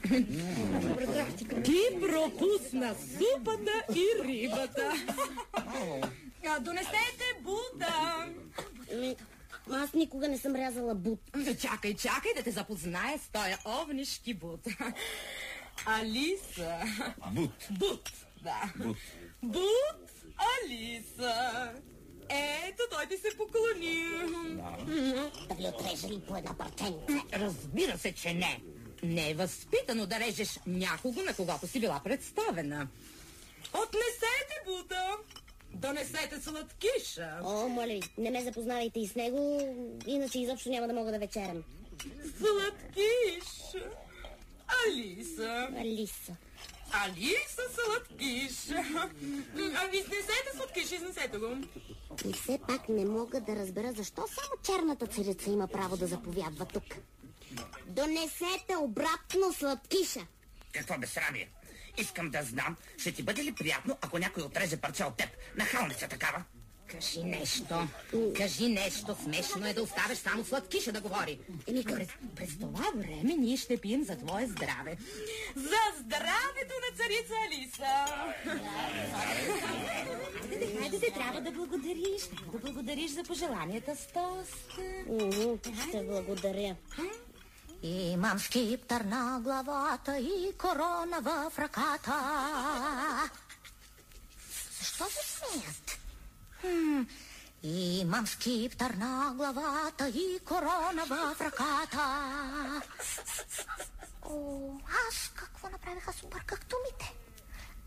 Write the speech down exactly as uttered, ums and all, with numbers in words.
Ти пропусна супата и рибата. Донесете бута. Аз никога не съм рязала бут. Чакай, чакай да те запозная с тоя овнишки бут. Алиса. Бут. Бут, да. Бут. Бут, Алиса. Ето, той ти се поклони. Да ви отрежа ли по една парченце? Разбира се, че не. Не е възпитано да режеш някого, на когото си била представена. Отнесете бута. Донесете сладкиша. О, моля ви, не ме запознавайте и с него, иначе изобщо няма да мога да вечерям. Сладкиш. Алиса. Алиса. Алиса, сладкиш. Ами, изнесете сладкиш, изнесете го. И все пак не мога да разбера защо само черната царица има право да заповядва тук. Донесете обратно сладкиша. Какво безсрамие? Искам да знам, ще ти бъде ли приятно, ако някой отреже парче от теб? Нахалница такава. Кажи нещо. Кажи нещо. Смешно е да оставиш само сладкиша да говори. Еми, през, през това време ние ще пием за твое здраве. За здравето на царица Алиса! Хайде, хайде, те трябва да благодариш. Трябва да благодариш за пожеланията с тост. Ще благодаря. Имам скиптър на главата и корона в ръката. Защо се смеят? Хм, имам скиптър на главата и корона в ръката. О, аз какво направих? Аз обърках думите.